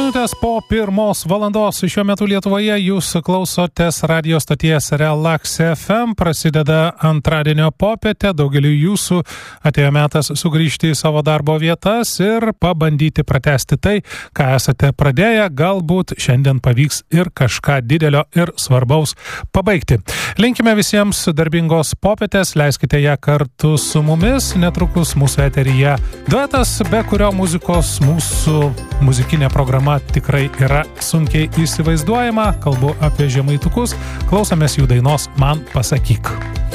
minutės po 1 valandos. Šiuo metu Lietuvoje jūs klausotės radio stoties Relax FM. Prasideda antradienio popietė. Daugeliu jūsų atėjo metas sugrįžti į savo darbo vietas ir pabandyti pratęsti tai, ką esate pradėję. Galbūt šiandien pavyks ir kažką didelio ir svarbaus pabaigti. Linkime visiems darbingos popietės, leiskite ją kartu su mumis. Netrukus mūsų eteryje duetas, be kurio muzikos mūsų muzikinė programa tikrai yra sunkiai įsivaizduojama. Kalbu apie žemaitukus. Klausomės jų dainos Man pasakyk.